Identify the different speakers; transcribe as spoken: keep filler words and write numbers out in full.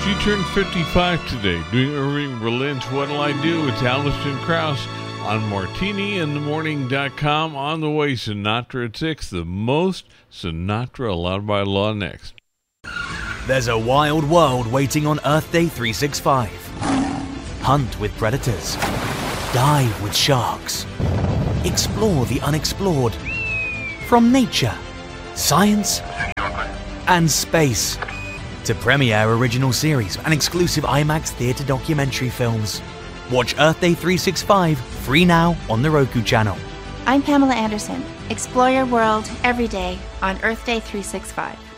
Speaker 1: She turned fifty-five today, doing Irving Berlin's What'll I Do with Alison Krauss on martini in the morning dot com. On the way, Sinatra at six, the most Sinatra allowed by law next.
Speaker 2: There's a wild world waiting on Earth Day three sixty-five. Hunt with predators. Dive with sharks. Explore the unexplored. From nature, science, and space to premiere original series and exclusive IMAX theatre documentary films. Watch Earth Day three sixty-five free now on the Roku channel.
Speaker 3: I'm Pamela Anderson. Explore your world every day on Earth Day three sixty-five.